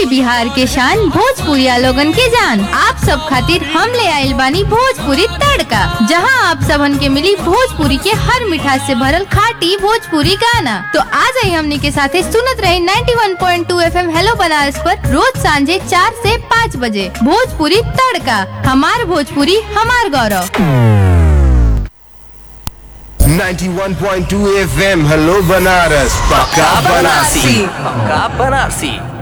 UP Bihar के शान भोजपुरिया लोगन के जान। आप सब खातिर हम ले आइल बानी भोजपुरी तड़का, जहां आप सबन के मिली भोजपुरी के हर मिठास से भरल खाटी भोजपुरी गाना। तो आ जाइए हमनी के साथे सुनत रहे 91.2 FM हेलो बनारस पर रोज सांझे 4 से 5 बजे। भोजपुरी तड़का, हमार भोजपुरी हमार गौरव। 91.2 FM हेलो बनारस, पक्का बनारसी।